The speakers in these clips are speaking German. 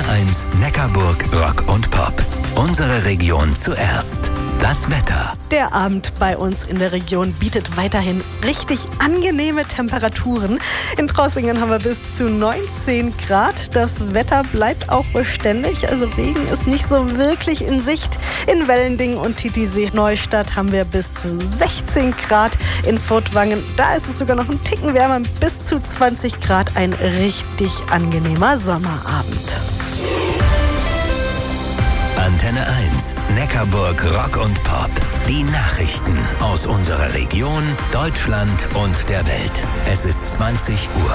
1 Neckarburg Rock und Pop. Unsere Region zuerst. Das Wetter. Der Abend bei uns in der Region bietet weiterhin richtig angenehme Temperaturen. In Trossingen haben wir bis zu 19 Grad. Das Wetter bleibt auch beständig, also Regen ist nicht so wirklich in Sicht. In Wellending und Titisee-Neustadt haben wir bis zu 16 Grad. In Furtwangen, da ist es sogar noch ein Ticken wärmer, bis zu 20 Grad. Ein richtig angenehmer Sommerabend. Antenne 1, Neckarburg Rock und Pop. Die Nachrichten aus unserer Region, Deutschland und der Welt. Es ist 20 Uhr.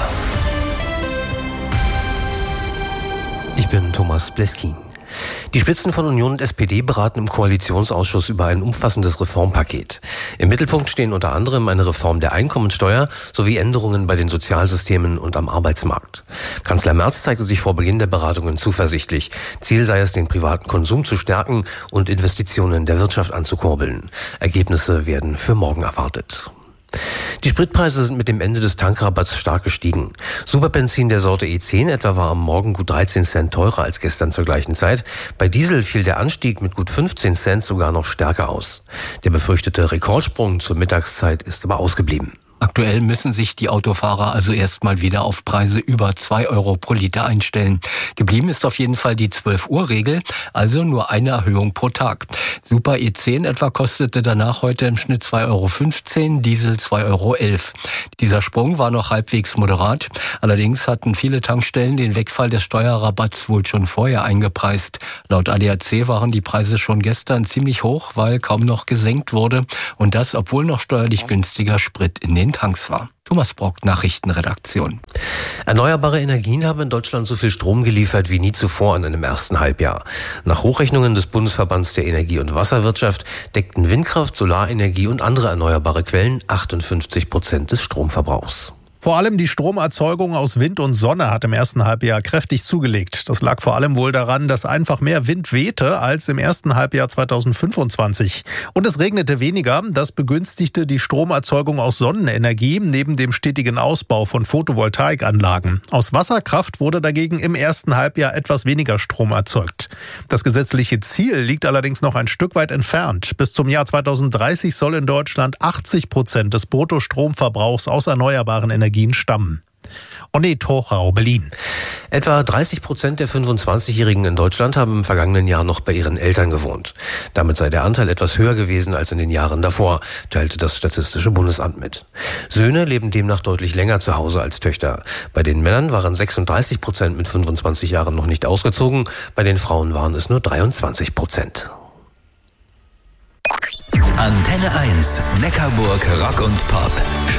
Ich bin Thomas Bleskin. Die Spitzen von Union und SPD beraten im Koalitionsausschuss über ein umfassendes Reformpaket. Im Mittelpunkt stehen unter anderem eine Reform der Einkommensteuer sowie Änderungen bei den Sozialsystemen und am Arbeitsmarkt. Kanzler Merz zeigte sich vor Beginn der Beratungen zuversichtlich. Ziel sei es, den privaten Konsum zu stärken und Investitionen der Wirtschaft anzukurbeln. Ergebnisse werden für morgen erwartet. Die Spritpreise sind mit dem Ende des Tankrabatts stark gestiegen. Superbenzin der Sorte E10 etwa war am Morgen gut 13 Cent teurer als gestern zur gleichen Zeit. Bei Diesel fiel der Anstieg mit gut 15 Cent sogar noch stärker aus. Der befürchtete Rekordsprung zur Mittagszeit ist aber ausgeblieben. Aktuell müssen sich die Autofahrer also erstmal wieder auf Preise über 2 Euro pro Liter einstellen. Geblieben ist auf jeden Fall die 12-Uhr-Regel, also nur eine Erhöhung pro Tag. Super E10 etwa kostete danach heute im Schnitt 2,15 Euro, Diesel 2,11 Euro. Dieser Sprung war noch halbwegs moderat. Allerdings hatten viele Tankstellen den Wegfall des Steuerrabatts wohl schon vorher eingepreist. Laut ADAC waren die Preise schon gestern ziemlich hoch, weil kaum noch gesenkt wurde. Und das, obwohl noch steuerlich günstiger Sprit in den Tanks war. Thomas Brock, Nachrichtenredaktion. Erneuerbare Energien haben in Deutschland so viel Strom geliefert wie nie zuvor in einem ersten Halbjahr. Nach Hochrechnungen des Bundesverbands der Energie- und Wasserwirtschaft deckten Windkraft, Solarenergie und andere erneuerbare Quellen 58% des Stromverbrauchs. Vor allem die Stromerzeugung aus Wind und Sonne hat im ersten Halbjahr kräftig zugelegt. Das lag vor allem wohl daran, dass einfach mehr Wind wehte als im ersten Halbjahr 2025. Und es regnete weniger. Das begünstigte die Stromerzeugung aus Sonnenenergie neben dem stetigen Ausbau von Photovoltaikanlagen. Aus Wasserkraft wurde dagegen im ersten Halbjahr etwas weniger Strom erzeugt. Das gesetzliche Ziel liegt allerdings noch ein Stück weit entfernt. Bis zum Jahr 2030 soll in Deutschland 80% des Bruttostromverbrauchs aus erneuerbaren Energien stammen. Onne Torau, Berlin. Etwa 30% der 25-Jährigen in Deutschland haben im vergangenen Jahr noch bei ihren Eltern gewohnt. Damit sei der Anteil etwas höher gewesen als in den Jahren davor, teilte das Statistische Bundesamt mit. Söhne leben demnach deutlich länger zu Hause als Töchter. Bei den Männern waren 36% mit 25 Jahren noch nicht ausgezogen, bei den Frauen waren es nur 23%. Antenne 1, Neckarburg Rock und Pop.